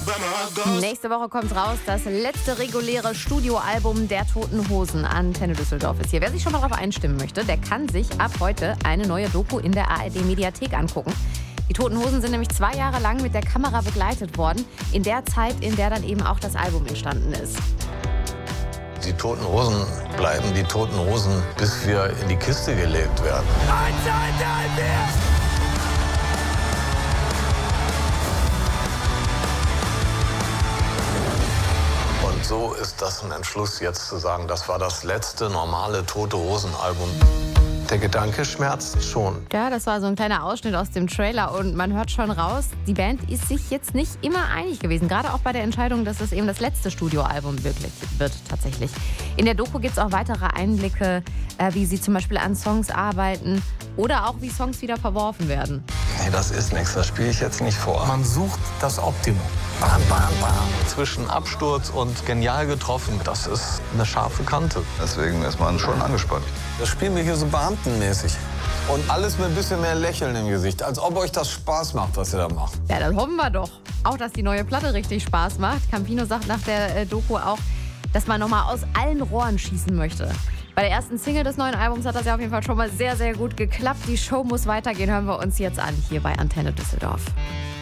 Nächste Woche kommt raus, das letzte reguläre Studioalbum der Toten Hosen. Antenne Düsseldorf ist hier. Wer sich schon mal darauf einstimmen möchte, der kann sich ab heute eine neue Doku in der ARD-Mediathek angucken. Die Toten Hosen sind nämlich 2 Jahre lang mit der Kamera begleitet worden, in der Zeit, in der dann eben auch das Album entstanden ist. Die Toten Hosen bleiben die Toten Hosen, bis wir in die Kiste gelegt werden. 1, 2, 3, 4! Und so ist das ein Entschluss, jetzt zu sagen, das war das letzte normale Tote Hosen-Album. Der Gedanke schmerzt schon. Ja, das war so ein kleiner Ausschnitt aus dem Trailer und man hört schon raus, die Band ist sich jetzt nicht immer einig gewesen. Gerade auch bei der Entscheidung, dass es eben das letzte Studioalbum wirklich wird tatsächlich. In der Doku gibt es auch weitere Einblicke, wie sie zum Beispiel an Songs arbeiten oder auch wie Songs wieder verworfen werden. Nee, das ist nichts, das spiele ich jetzt nicht vor. Man sucht das Optimum. Bam, bam, bam. Zwischen Absturz und genial getroffen, das ist eine scharfe Kante. Deswegen ist man schon angespannt. Das spielen wir hier so beamtenmäßig. Und alles mit ein bisschen mehr Lächeln im Gesicht. Als ob euch das Spaß macht, was ihr da macht. Ja, das hoffen wir doch. Auch, dass die neue Platte richtig Spaß macht. Campino sagt nach der Doku auch, dass man nochmal aus allen Rohren schießen möchte. Bei der ersten Single des neuen Albums hat das ja auf jeden Fall schon mal sehr, sehr gut geklappt. Die Show muss weitergehen, hören wir uns jetzt an, hier bei Antenne Düsseldorf.